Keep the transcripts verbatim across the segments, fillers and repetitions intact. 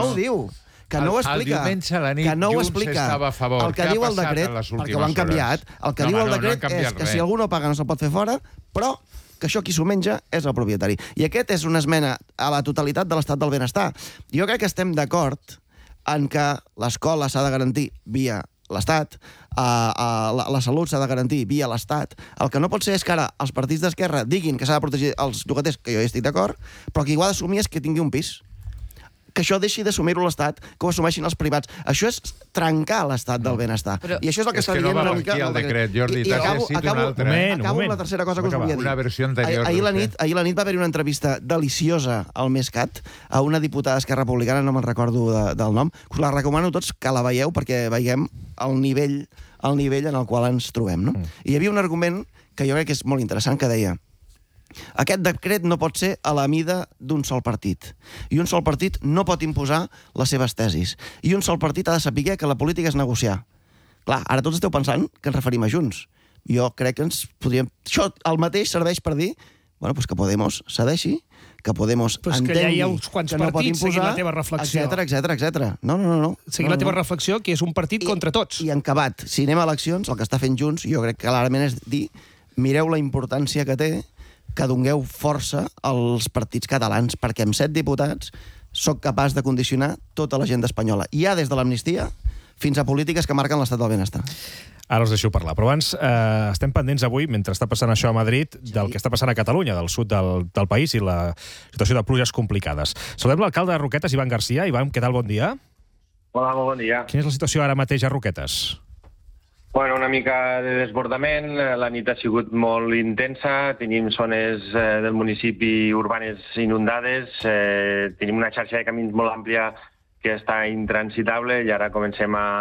no ho diu. Que no ho explica. El diumenge a la nit que no ho Junts explica. estava a favor. El que diu el decret, perquè ho han canviat, el que diu el decret és que si algú no paga no se'l pot fer fora, però que això qui s'ho menja és el propietari. I aquest és una esmena a la totalitat de l'estat del benestar. Jo crec que estem d'acord en que l'escola s'ha de garantir via l'Estat, uh, uh, la, la salut s'ha de garantir via l'Estat. El que no pot ser és que ara els partits d'esquerra diguin que s'ha de protegir els llogaters, que jo hi estic d'acord, però que ho ha d'assumir és que tingui un pis. Que això deixi d'assumir-ho l'Estat, que ho assumeixin els privats. Això és trencar l'estat del benestar. Però I això és el que és està que dient no una mica... el decret, Jordi, I, i acabo, acabo, un moment, acabo amb la tercera cosa que us volia dir. Una versió anterior. Ahir, ahir, la nit, ahir la nit va haver-hi una entrevista deliciosa al Mescat a una diputada d'Esquerra Republicana, no me'n recordo de, del nom. Us la recomano a tots que la veieu perquè veiem el nivell, el nivell en el qual ens trobem. No? Mm. I hi havia un argument que jo crec que és molt interessant, que deia: aquest decret no pot ser a la mida d'un sol partit. I un sol partit no pot imposar les seves tesis. I un sol partit ha de saber que la política és negociar. Clar, ara tots esteu pensant que ens referim a Junts. Jo crec que ens podríem... Això el mateix serveix per dir, bueno, pues que Podemos cedeixi, que Podemos Però és que entengui ja hi ha uns quants que no pot partits imposar, seguint la teva reflexió. etcètera, etcètera, etcètera. No, no, no. no. Seguint no, la teva no. reflexió, que és un partit I, contra tots. I en acabat, si anem a eleccions, el que està fent Junts, jo crec que clarament és dir, mireu la importància que té que dongueu força als partits catalans, perquè amb set diputats sóc capaç de condicionar tota l'agenda espanyola. Hi ha des de l'amnistia fins a polítiques que marquen l'estat del benestar. Ara us deixo parlar, però abans eh, estem pendents avui, mentre està passant això a Madrid, sí. del que està passant a Catalunya, del sud del, del país, i la situació de pluges complicades. Saludem l'alcalde de Roquetes, Ivan Garcia. Ivan, què tal? Bon dia. Hola, molt bon dia. Quina és la situació ara mateix a Roquetes? Bueno, una mica de desbordament, la nit ha sigut molt intensa, tenim zones eh, del municipi urbanes inundades, eh, tenim una xarxa de camins molt àmplia que està intransitable i ara comencem a,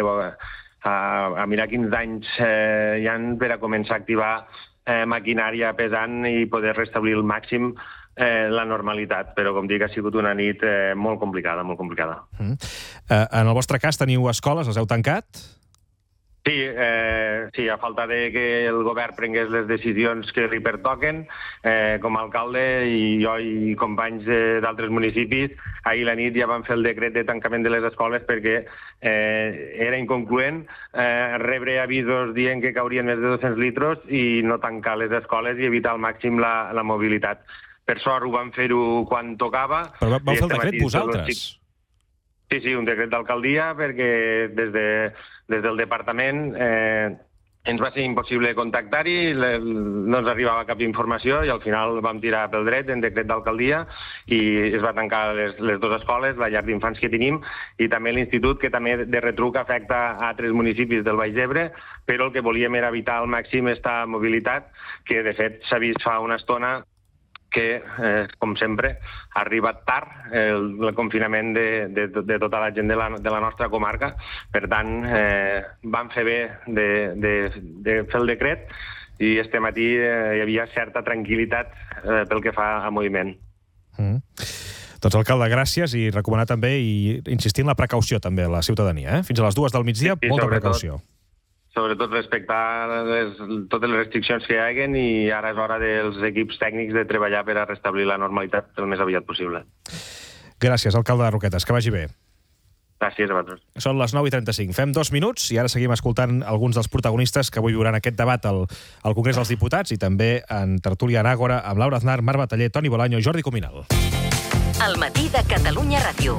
a, a mirar quins danys eh, hi ha per a començar a activar eh, maquinària pesant i poder restablir al màxim eh, la normalitat. Però, com dic, ha sigut una nit eh, molt complicada, molt complicada. Mm. Eh, en el vostre cas teniu escoles, les heu tancat? Sí, eh, sí, a falta de que el govern prengués les decisions que li pertoquen, eh, com a alcalde i jo i companys d'altres municipis, ahir la nit ja vam fer el decret de tancament de les escoles perquè eh, era inconcloent eh, rebre avisos dient que caurien més de dos-cents litres i no tancar les escoles i evitar al màxim la, la mobilitat. Per sort ho vam fer-ho quan tocava. Però vau fer el decret vosaltres? Sí, sí, un decret d'alcaldia, perquè des, de, des del departament eh, ens va ser impossible contactar-hi, no ens arribava cap informació i al final vam tirar pel dret en decret d'alcaldia i es va tancar les, les dues escoles, la llar d'infants que tenim i també l'institut, que també de retruc afecta a altres municipis del Baix Ebre, però el que volíem era evitar al màxim esta mobilitat, que de fet s'ha vist fa una estona que, eh, com sempre, ha arribat tard el, el confinament de, de, de tota la gent de la, de la nostra comarca. Per tant, eh, vam fer bé de, de, de fer el decret i este matí eh, hi havia certa tranquil·litat eh, pel que fa a moviment. Mm. Doncs, alcalde, gràcies, i recomanar també i insistir en la precaució també a la ciutadania. Eh? Fins a les dues del migdia, sí, sí, molta precaució. Sobretot respectar les, totes les restriccions que hi haguen i ara és hora dels equips tècnics de treballar per a restablir la normalitat el més aviat possible. Gràcies, alcalde de Roquetes, que vagi bé. Gràcies a vosaltres. Són les nou i trenta-cinc. Fem dos minuts i ara seguim escoltant alguns dels protagonistes que avui viuran aquest debat al, al Congrés dels Diputats i també en tertúlia en Àgora amb Laura Aznar, Marc Bataller, Toni Bolaño i Jordi Cuminal. El matí de Catalunya Ràdio.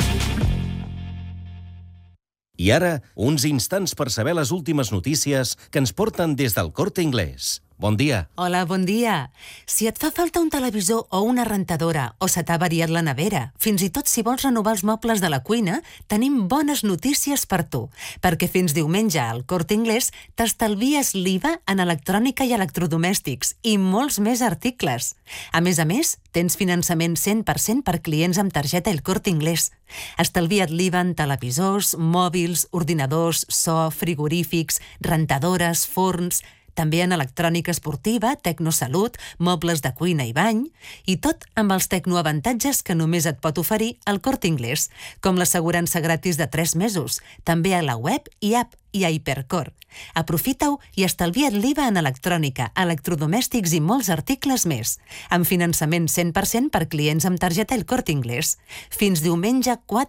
I ara, uns instants per saber les últimes notícies que ens porten des del Corte Inglés. Bon dia. Hola, bon dia. Si et fa falta un televisor o una rentadora, o se t'ha variat la nevera, fins i tot si vols renovar els mobles de la cuina, tenim bones notícies per tu, perquè fins diumenge al Corte Inglés t'estalvies l'I V A en electrònica i electrodomèstics i molts més articles. A més a més, tens finançament cent per cent per clients amb targeta El Corte Inglés. Estalvia't l'I V A en televisors, mòbils, ordinadors, so, frigorífics, rentadores, forns, també en electrònica esportiva, tecnosalut, mobles de cuina i bany, i tot amb els tecnoavantatges que només et pot oferir el Corte Inglés, com l'assegurança gratis de tres mesos, també a la web i app i a Hipercor. Aprofita-ho i estalvia't l'I V A en electrònica, electrodomèstics i molts articles més, amb finançament cent per cent per clients amb targeta El Corte Inglés. Fins diumenge quatre